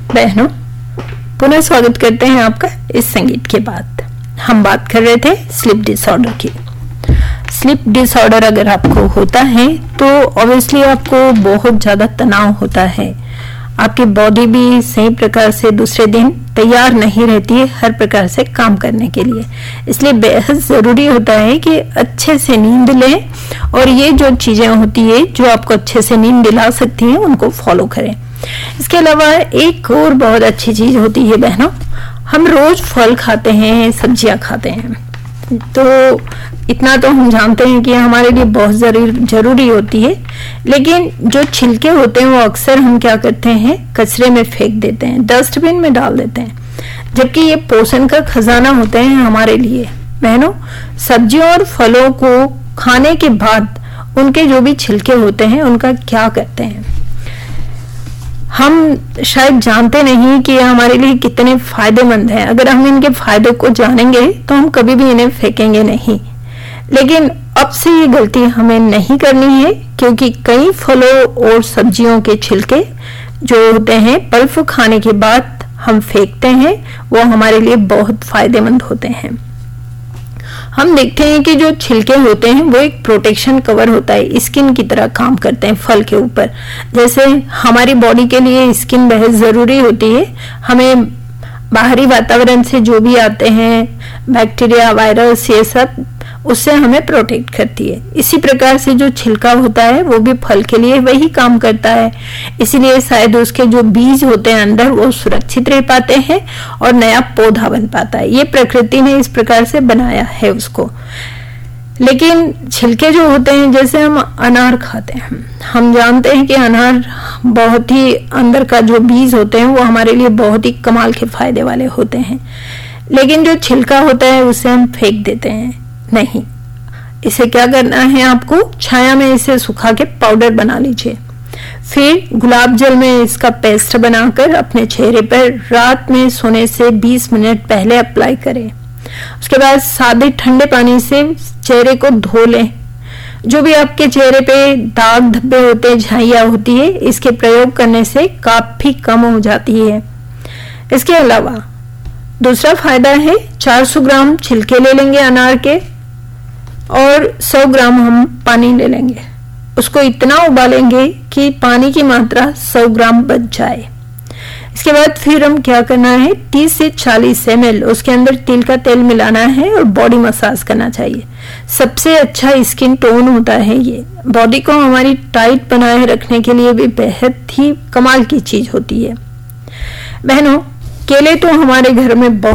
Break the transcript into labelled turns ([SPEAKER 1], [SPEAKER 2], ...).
[SPEAKER 1] बहनों, पुनः स्वागत करते हैं आपका इस संगीत के बाद। हम बात कर रहे थे स्लीप डिसऑर्डर की। स्लीप डिसऑर्डर अगर आपको होता है तो ऑब्वियसली आपको बहुत ज़्यादा तनाव होता है। आपकी बॉडी भी सही प्रकार से दूसरे दिन तैयार नहीं रहती है हर प्रकार से काम करने के लिए। इसलिए बेहद ज़रूरी होता है कि अच्छे से नींद लें और ये जो चीज़ें होती है जो आपको अच्छे से नींद दिला सकती हैं उनको फॉलो करें। इसके अलावा एक और बहुत अच्छी चीज़ होती है बहनों, हम रोज फल खाते हैं, सब्जियां खाते हैं, तो इतना तो हम जानते हैं कि हमारे लिए बहुत जरूरी होती है। लेकिन जो छिलके होते हैं वो अक्सर हम क्या करते हैं, कचरे में फेंक देते हैं, डस्टबिन में डाल देते हैं, जबकि ये पोषण का खजाना होते हैं हमारे लिए। बहनों, सब्जियों और फलों को खाने के बाद उनके जो भी छिलके होते हैं उनका क्या करते हैं, हम शायद जानते नहीं कि हमारे लिए कितने फायदेमंद हैं। अगर हम इनके फायदों को जानेंगे तो हम कभी भी इन्हें फेंकेंगे नहीं। लेकिन अब से ये गलती हमें नहीं करनी है, क्योंकि कई फलों और सब्जियों के छिलके जो होते हैं पल्प खाने के बाद हम फेंकते हैं, वो हमारे लिए बहुत फायदेमंद होते हैं। हम देखते हैं कि जो छिलके होते हैं वो एक प्रोटेक्शन कवर होता है, स्किन की तरह काम करते हैं फल के ऊपर। जैसे हमारी बॉडी के लिए स्किन बहुत जरूरी होती है, हमें बाहरी वातावरण से जो भी आते हैं बैक्टीरिया, वायरस, ये सब उससे हमें प्रोटेक्ट करती है। इसी प्रकार से जो छिलका होता है वो भी फल के लिए वही काम करता है। इसीलिए शायद उसके जो बीज होते हैं अंदर वो सुरक्षित रह पाते हैं और नया पौधा बन पाता है। ये प्रकृति ने इस प्रकार से बनाया है उसको। लेकिन छिलके जो होते हैं, जैसे हम अनार खाते हैं, हम जानते हैं कि अनार बहुत ही अंदर का जो बीज होते हैं वो हमारे लिए बहुत ही कमाल के फायदे वाले होते हैं। लेकिन जो छिलका होता है उसे हम फेंक देते हैं। नहीं, इसे क्या करना है, आपको छाया में इसे सुखा के पाउडर बना लीजिए। फिर गुलाब जल में इसका पेस्ट बनाकर अपने चेहरे पर रात में सोने से 20 मिनट पहले अप्लाई करें। उसके बाद सादे ठंडे पानी से चेहरे को धो लें। जो भी आपके चेहरे पे दाग धब्बे होते हैं, झाइयाँ होती है, इसके प्रयोग करने से काफी कम हो जाती है। इसके अलावा दूसरा फायदा है, 400 ग्राम छिलके ले लेंगे अनार के और 100 ग्राम हम पानी ले लेंगे। उसको इतना उबालेंगे कि पानी की मात्रा 100 ग्राम बच जाए। इसके बाद फिर हम क्या करना है, 30 से 40 ml उसके अंदर तिल का तेल मिलाना है और बॉडी मसाज करना चाहिए। सबसे अच्छा स्किन टोन होता है ये। बॉडी को हमारी टाइट बनाए रखने के लिए भी बेहद ही कमाल की चीज होती है। बहनों, केले तो हमारे घर में बहुत